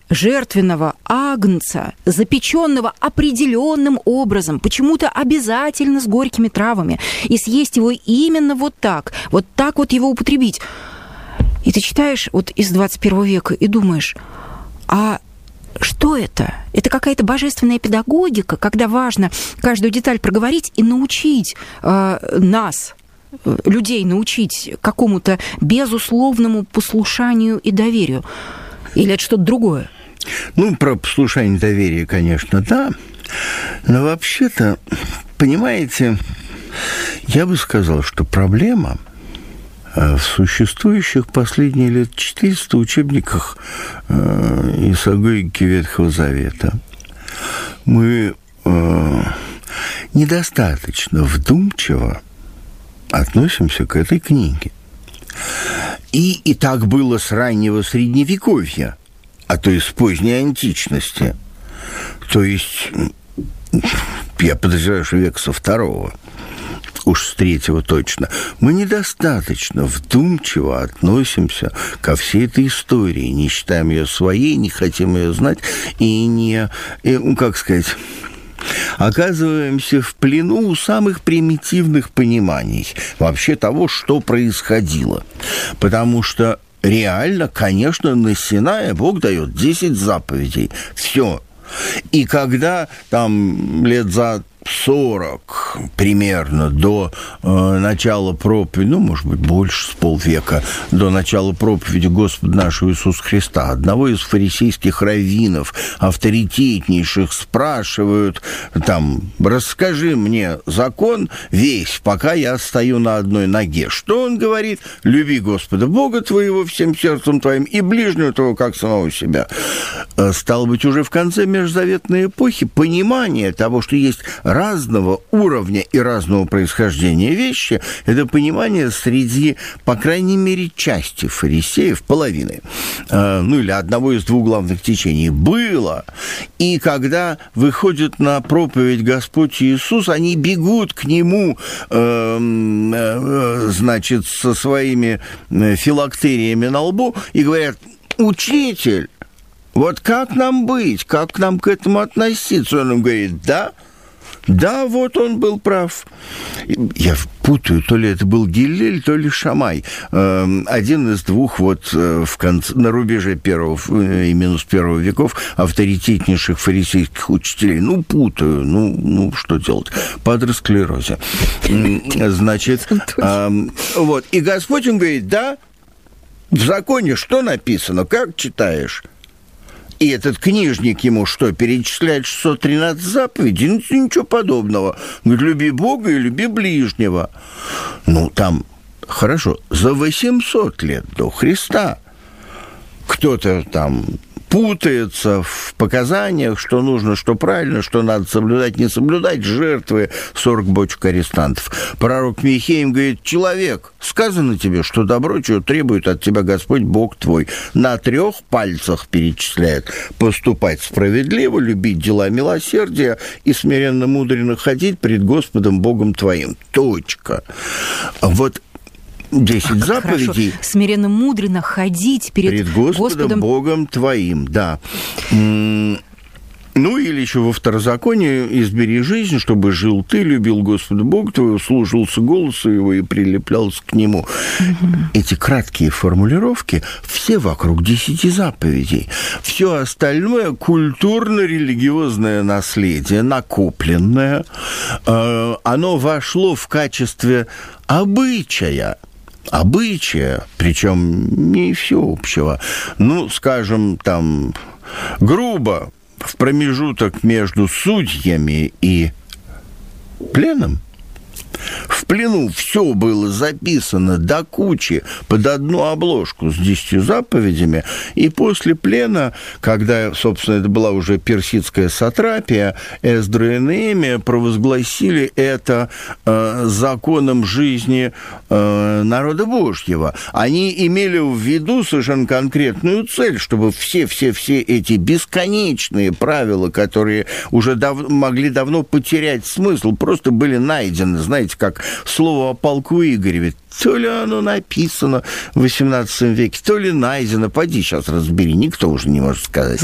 жертвенного агнца, запеченного определенным образом, почему-то обязательно с горькими травами, и съесть его именно вот так вот его употребить. И ты читаешь вот из 21 века и думаешь, а что это? Это какая-то божественная педагогика, когда важно каждую деталь проговорить и научить нас, людей научить какому-то безусловному послушанию и доверию? Или это что-то другое? Про послушание и доверие, конечно, да. Но вообще-то, понимаете, я бы сказал, что проблема в существующих последние лет 400 учебниках из агогики Ветхого Завета. Мы недостаточно вдумчиво относимся к этой книге. И так было с раннего Средневековья, а то и с поздней античности. То есть, я подозреваю, что века со второго, уж с третьего точно, мы недостаточно вдумчиво относимся ко всей этой истории, не считаем ее своей, не хотим ее знать оказываемся в плену у самых примитивных пониманий вообще того, что происходило. Потому что реально, конечно, на Синае Бог дает 10 заповедей. Все. И когда там лет за 40 примерно до начала проповеди, может быть, больше, с полвека, до начала проповеди Господа нашего Иисуса Христа, одного из фарисейских раввинов, авторитетнейших, спрашивают, расскажи мне закон весь, пока я стою на одной ноге. Что он говорит? Люби Господа Бога твоего всем сердцем твоим и ближнего твоего, как самого себя. Стало быть, уже в конце межзаветной эпохи понимание того, что есть разного уровня и разного происхождения вещи, это понимание среди, по крайней мере, части фарисеев, половины, или одного из двух главных течений, было. И когда выходит на проповедь Господь Иисус, они бегут к Нему, со своими филактериями на лбу и говорят: «Учитель, вот как нам быть, как нам к этому относиться?» Он им говорит: да, вот он был прав. Я путаю, то ли это был Гиллель, то ли Шамай. Один из двух на рубеже первого и минус первого веков авторитетнейших фарисейских учителей. Путаю. Что делать? Падре склерозе. Значит, и Господь им говорит: да, в законе что написано, как читаешь? И этот книжник ему что, перечисляет 613 заповедей? Ничего подобного. Говорит: люби Бога и люби ближнего. Хорошо, за 800 лет до Христа кто-то путается в показаниях, что нужно, что правильно, что надо соблюдать, не соблюдать, жертвы 40 бочек арестантов. Пророк Михей им говорит: человек, сказано тебе, что добро, чего требует от тебя Господь Бог твой. На 3 пальцах перечисляет: поступать справедливо, любить дела милосердия и смиренно мудренно ходить пред Господом Богом твоим. Точка. 10 заповедей. Хорошо. Смиренно, мудренно ходить перед Господом Богом твоим, да. Или еще во Второзаконии: избери жизнь, чтобы жил ты, любил Господа Бога твоего, слушался голосу его и прилеплялся к нему. Эти краткие формулировки все вокруг 10 заповедей. Все остальное культурно-религиозное наследие, накопленное, оно вошло в качестве обычая, причем не всеобщего. Грубо, в промежуток между судьями и пленом. В плену все было записано до кучи под одну обложку с 10 заповедями, и после плена, когда, собственно, это была уже персидская сатрапия, Эздра и Неемия провозгласили это законом жизни народа Божьего. Они имели в виду совершенно конкретную цель, чтобы все эти бесконечные правила, которые уже могли давно потерять смысл, просто были найдены, знаете, как слово о полку Игореве. То ли оно написано в XVIII веке, то ли найдено. Поди сейчас разбери, никто уже не может сказать.